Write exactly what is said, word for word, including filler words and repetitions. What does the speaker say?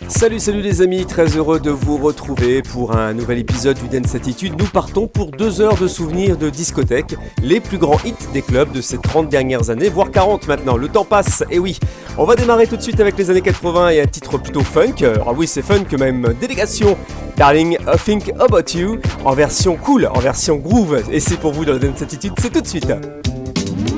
Salut, salut les amis, très heureux de vous retrouver pour un nouvel épisode du Dance Attitude. Nous partons pour deux heures de souvenirs de discothèque, les plus grands hits des clubs de ces trente dernières années, voire quarante maintenant, le temps passe, et oui. On va démarrer tout de suite avec les années quatre-vingts et un titre plutôt funk, ah oui c'est funk même, Délégation, Darling, I Think About You, en version cool, en version groove, et c'est pour vous dans le Dance Attitude, c'est tout de suite.